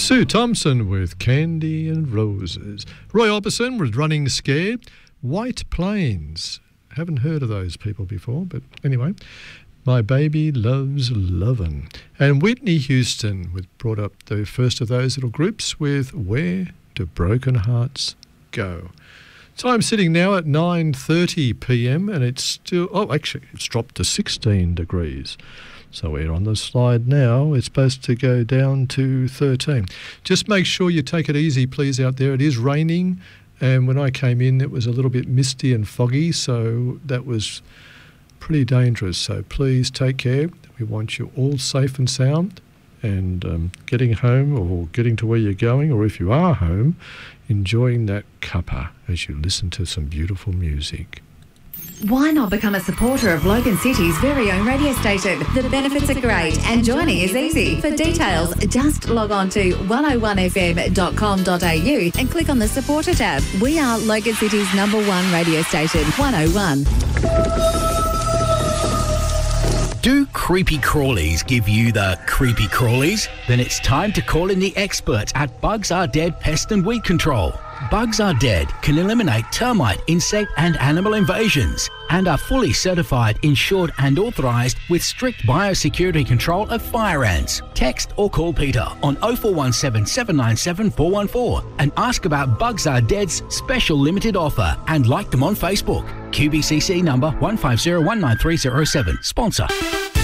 Sue Thompson with Candy and Roses. Roy Orbison with Running Scared. White Plains. Haven't heard of those people before, but anyway. My Baby Loves Lovin'. And Whitney Houston brought up the first of those little groups with Where Do Broken Hearts Go? So I'm sitting now at 9:30 p.m. and it's still, it's dropped to 16 degrees. So we're on the slide now. It's supposed to go down to 13. Just make sure you take it easy, please, out there. It is raining, and when I came in, it was a little bit misty and foggy, so that was pretty dangerous. So please take care. We want you all safe and sound, and getting home or getting to where you're going, or if you are home, enjoying that cuppa as you listen to some beautiful music. Why not become a supporter of Logan City's very own radio station? The benefits are great and joining is easy. For details, just log on to 101fm.com.au and click on the supporter tab. We are Logan City's #1 radio station, 101. Do creepy crawlies give you the creepy crawlies? Then it's time to call in the experts at Bugs Are Dead Pest and Weed Control. Bugs Are Dead can eliminate termite, insect and animal invasions and are fully certified, insured and authorised with strict biosecurity control of fire ants. Text or call Peter on 0417 797 414 and ask about Bugs Are Dead's special limited offer and like them on Facebook. QBCC number 150 19307. Sponsor.